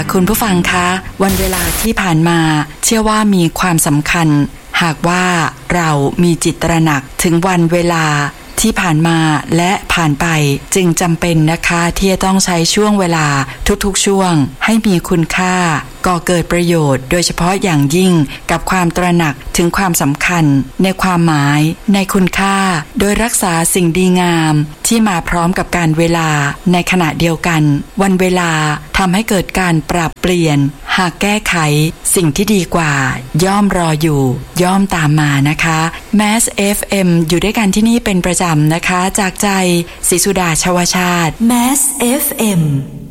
คุณผู้ฟังคะวันเวลาที่ผ่านมาเชื่อว่ามีความสำคัญหากว่าเรามีจิตตระหนักถึงวันเวลาที่ผ่านมาและผ่านไปจึงจำเป็นนะคะที่จะต้องใช้ช่วงเวลาทุกๆช่วงให้มีคุณค่าก่อเกิดประโยชน์โดยเฉพาะอย่างยิ่งกับความตระหนักถึงความสำคัญในความหมายในคุณค่าโดยรักษาสิ่งดีงามที่มาพร้อมกับการเวลาในขณะเดียวกันวันเวลาทำให้เกิดการปรับเปลี่ยนหากแก้ไขสิ่งที่ดีกว่าย่อมรออยู่ย่อมตามมานะคะ Mass FM อยู่ด้วยกันที่นี่เป็นประจำนะคะจากใจศรีสุดาชวชาติ Mass FM